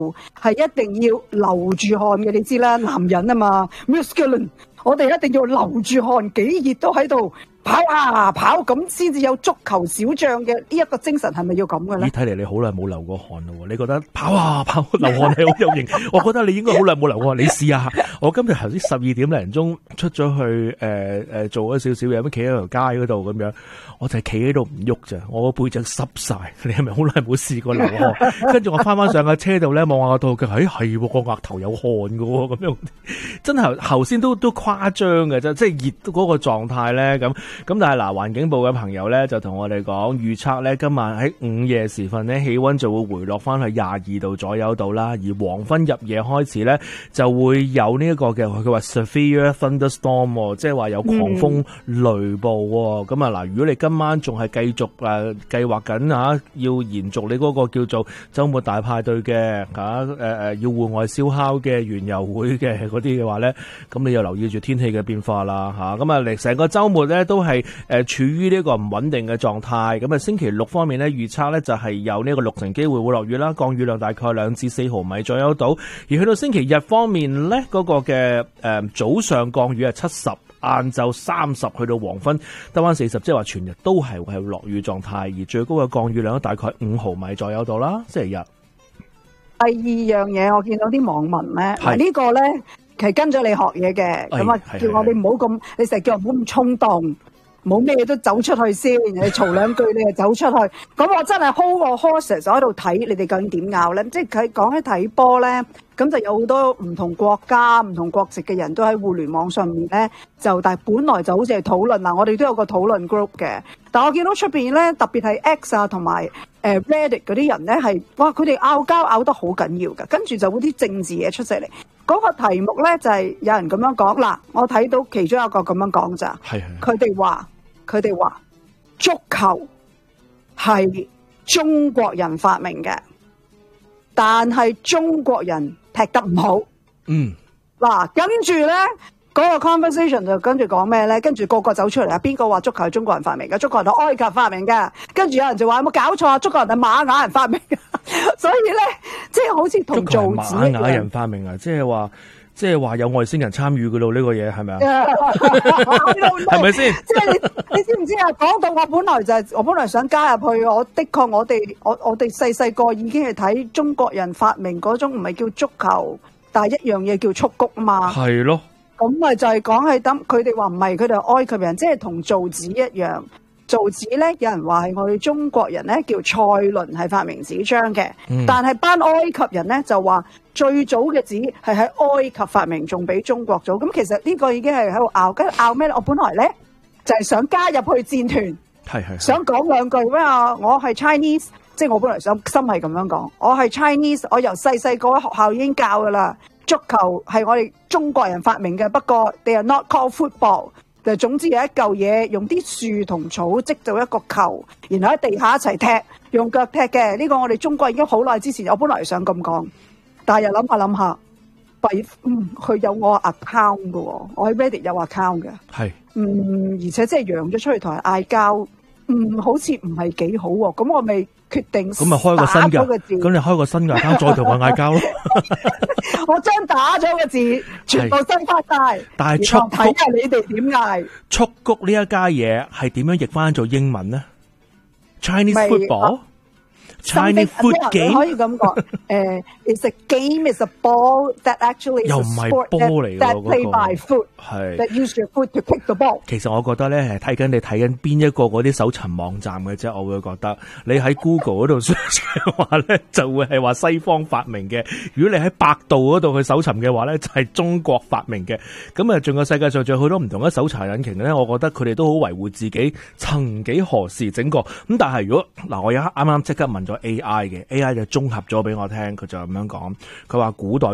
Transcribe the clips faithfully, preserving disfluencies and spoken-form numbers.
係一定要流住汗嘅，你知啦，男人啊嘛 ，masculine， 我哋一定要流住汗，幾熱都喺度跑啊跑，咁先至有足球小將嘅呢一個精神，係咪要咁嘅咧？ 咦，睇嚟你好耐冇流過汗咯，你覺得跑啊跑流汗係好有型？我覺得你應該好耐冇流過汗，你試下。我今日頭先十二點零鐘出咗去誒誒、呃呃、做咗少少嘢，咁企喺條街嗰度咁樣，我就係企喺度唔喐咋，我個背脊濕晒。你係咪好耐冇試過流汗？跟住我翻翻上架車度咧，望下個肚腳，誒係個額頭有汗噶喎，咁樣真係頭先都都誇張嘅啫，即係熱嗰個狀態咧咁。咁但係嗱，環境部嘅朋友咧就同我哋講，預測咧今晚喺午夜時分咧氣溫就會回落翻去廿二度左右度啦，而黃昏入夜開始咧就會有呢一個嘅佢話 severe thunderstorm， 即係話有狂風雷暴。咁啊嗱，如果你今晚仲係繼續誒計劃緊啊，要延續你嗰個叫做週末大派對嘅嚇誒誒要戶外燒烤嘅園遊會嘅嗰啲嘅話咧，咁你又留意住天氣嘅變化啦嚇。咁啊嚟成個週末咧都係誒處於呢個唔穩定嘅狀態。咁啊星期六方面咧預測咧就係有呢個六成機會會落雨啦，降雨量大概兩至四毫米左右到。而去到星期日方面咧，嗰、那個嘅誒、呃、早上降雨係七十，晏晝三十，去到黃昏得翻四十，即係話全日都係會係落雨狀態，而最高嘅降雨量大概五毫米左右到啦。星期日第二樣嘢，我見到啲網民咧，呢、呢個咧其實跟咗你學嘢嘅，咁啊叫我哋唔好咁，你成日叫我唔好咁衝動。冇咩都走出去先，你嘈兩句你就走出去，咁我真係 hold 個 horses 喺度睇你哋究竟點拗咧？即係佢講起睇波咧，咁就有好多唔同國家、唔同國籍嘅人都喺互聯網上面咧，就但係本來就好似係討論嗱，我哋都有個討論 group 嘅，但我見到出邊咧，特別係 X 啊同埋誒 Reddit 嗰啲人咧係，哇佢哋拗交拗得好緊要㗎，跟住就會啲政治嘢出晒嚟。嗰、那個題目咧就係、是、有人咁樣講嗱，我睇到其中一個咁樣講咋，佢哋話佢哋話足球係中國人發明嘅，但係中國人踢得唔好。嗯，嗱跟住咧嗰個 conversation 就跟住講咩咧？跟住個個走出嚟啊！邊個話足球係中國人發明嘅？足球係埃及發明嘅。跟住有人就話有冇搞錯啊？足球人係瑪雅人發明嘅。所以咧，即係好似同造紙瑪雅人發明啊！即係話，即係話有外星人參與噶咯？呢、這個嘢係咪啊？係咪先？ 即係你，你知唔知啊？講到我本來就係、是，我本來想加入去，我的確我哋我我哋細細個已經係睇中國人發明嗰種唔係叫足球，但係一樣嘢叫蹴鞠啊嘛。係咯。咁咪就係講係等佢哋話唔係，佢哋係埃及人，即係同造紙一樣。造紙咧，有人話係我哋中國人咧叫蔡倫係發明紙張嘅、嗯，但係班埃及人咧就話最早嘅紙係喺埃及發明，仲比中國早。咁其實呢個已經係喺度拗，跟住拗咩咧？我本來咧就係、是、想加入去戰團，係係想講兩句咩啊？我係 Chinese， 即係我本來想心係咁樣講，我係 Chinese， 我由細細個喺學校已經教噶啦，足球係我哋中國人發明嘅，不過 they are not called football。就總之有一嚿嘢，用啲樹同草織做一個球，然後喺地下一齊踢，用腳踢嘅。呢個我哋中國已經好耐之前，我本來想咁講，但係又諗下諗下，弊，嗯，佢有我 account 嘅，我喺 Reddit 有 account 嘅，係，嗯，而且即係揚咗出去同人嗌交，嗯，好似唔係幾好喎，咁我咪決定咁咪開個新嘅，咁你開個新嘅 account 再同佢嗌交咯。我將打咗個字全部新發晒，但係蹴鞠睇下你哋點嗌。蹴鞠呢一家嘢係點樣譯翻做英文呢？ Chinese football、Chinese foot game 可以咁講。誒，it's a game, it's a ball that actually 又唔係波嚟嘅，that play by foot， 係 that use your foot to kick the ball。其實我覺得咧係睇緊你睇緊邊一個嗰啲搜尋網站嘅啫，我會覺得你喺 Google 嗰度 search 嘅話咧，就會係話西方發明嘅；如果你喺百度嗰度去搜尋嘅話咧，就係中國發明嘅。咁啊，仲有世界上仲有好多唔同嘅搜查引擎咧，我覺得佢哋都好維護自己曾幾何時整過。咁但係如果嗱，我而家啱啱即刻問咗 A I 嘅 A I 就綜合咗俾我聽，佢就咁樣講，佢話古代中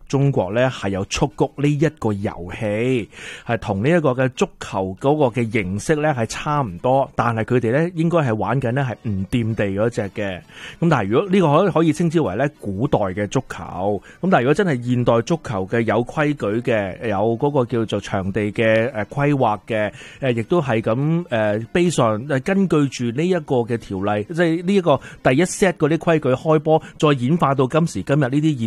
中國咧係有蹴鞠呢一個遊戲，係同呢一個嘅足球嗰個嘅形式咧係差唔多，但係佢哋咧應該係玩緊咧係唔掂地嗰隻嘅。咁但係如果呢個可可以稱之為咧古代嘅足球，咁但係如果真係現代足球嘅有規矩嘅，有嗰個叫做場地嘅誒規劃嘅，誒亦都係咁誒，base上誒根據住呢一個嘅條例，即係呢一個第一 set 嗰啲規矩開波，再演化到今時今日呢啲